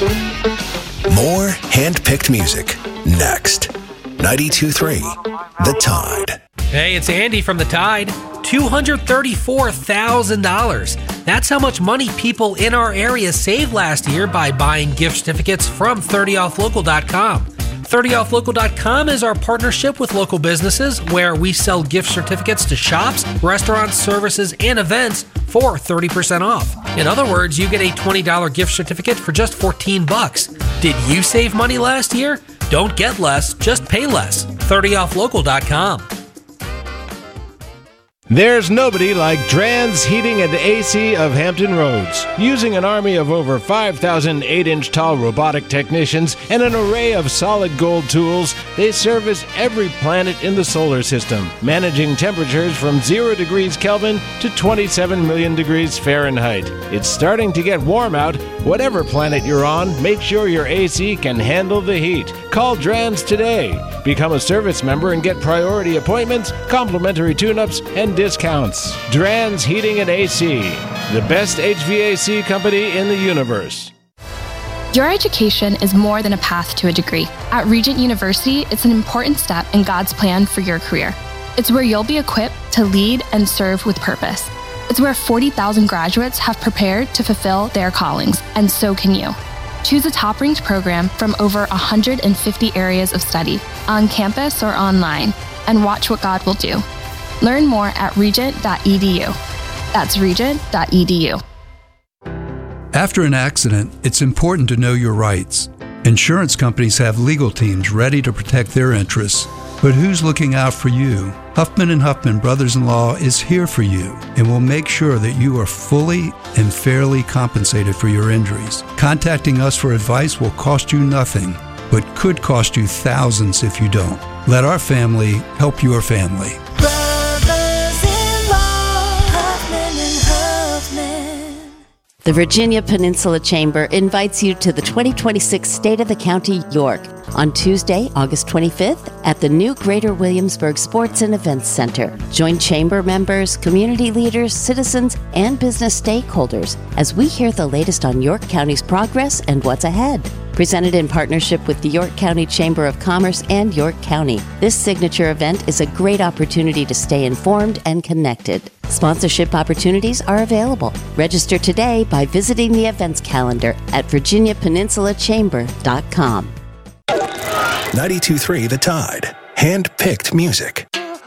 More hand-picked music next. 92.3 The Tide. Hey, it's Andy from The Tide. $234,000. That's how much money people in our area saved last year by buying gift certificates from 30offlocal.com. 30offlocal.com is our partnership with local businesses where we sell gift certificates to shops, restaurants, services, and events for 30% off. In other words, you get a $20 gift certificate for just $14. Did you save money last year? Don't get less, just pay less. 30offlocal.com. There's nobody like Drans Heating and AC of Hampton Roads. Using an army of over 5,000 8-inch tall robotic technicians and an array of solid gold tools, they service every planet in the solar system, managing temperatures from 0 degrees Kelvin to 27 million degrees Fahrenheit. It's starting to get warm out. Whatever planet you're on, make sure your AC can handle the heat. Call Drans today. Become a service member and get priority appointments, complimentary tune-ups, and discounts. Drans Heating and AC, the best HVAC company in the universe. Your education is more than a path to a degree. At Regent University, it's an important step in God's plan for your career. It's where you'll be equipped to lead and serve with purpose. It's where 40,000 graduates have prepared to fulfill their callings, and so can you. Choose a top-ranked program from over 150 areas of study, on campus or online, and watch what God will do. Learn more at regent.edu. That's regent.edu. After an accident, it's important to know your rights. Insurance companies have legal teams ready to protect their interests. But who's looking out for you? Huffman & Huffman Brothers-in-Law is here for you and will make sure that you are fully and fairly compensated for your injuries. Contacting us for advice will cost you nothing, but could cost you thousands if you don't. Let our family help your family. The Virginia Peninsula Chamber invites you to the 2026 State of the County York on Tuesday, August 25th at the new Greater Williamsburg Sports and Events Center. Join Chamber members, community leaders, citizens, and business stakeholders as we hear the latest on York County's progress and what's ahead. Presented in partnership with the York County Chamber of Commerce and York County, this signature event is a great opportunity to stay informed and connected. Sponsorship opportunities are available. Register today by visiting the events calendar at virginiapeninsulachamber.com. 92.3 The Tide. Hand-picked music.